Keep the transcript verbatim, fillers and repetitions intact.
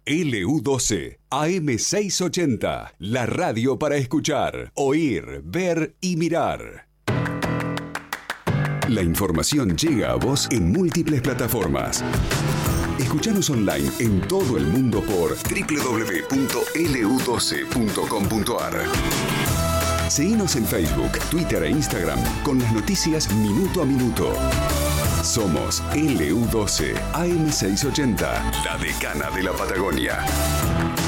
L U doce, A M seiscientos ochenta, la radio para escuchar, oír, ver y mirar. La información llega a vos en múltiples plataformas. Escuchanos online en todo el mundo por doble u doble u doble u punto L U doce punto com punto A R. Seguinos en Facebook, Twitter e Instagram con las noticias minuto a minuto. Somos L U doce, A M seiscientos ochenta, la decana de la Patagonia.